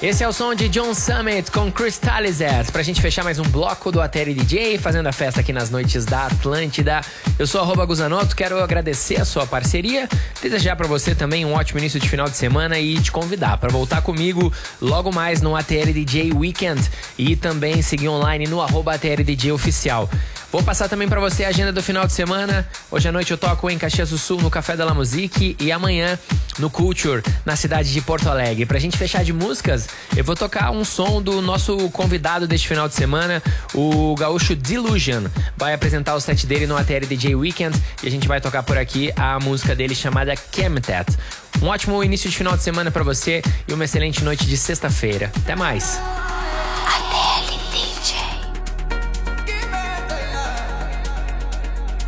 Esse é o som de John Summit com Crystallized, pra gente fechar mais um bloco do ATL DJ, fazendo a festa aqui nas noites da Atlântida. Eu sou @Guzanoto, quero agradecer a sua parceria, desejar pra você também um ótimo início de final de semana e te convidar pra voltar comigo logo mais no ATL DJ Weekend e também seguir online no @ATL DJ Oficial. Vou passar também pra você a agenda do final de semana. Hoje à noite eu toco em Caxias do Sul no Café da La Musique e amanhã no Culture, na cidade de Porto Alegre. Pra gente fechar de músicas, eu vou tocar um som do nosso convidado deste final de semana, o gaúcho Delusion. Vai apresentar o set dele no ATL DJ Weekend e a gente vai tocar por aqui a música dele chamada Chemtat. Um ótimo início de final de semana pra você e uma excelente noite de sexta-feira. Até mais!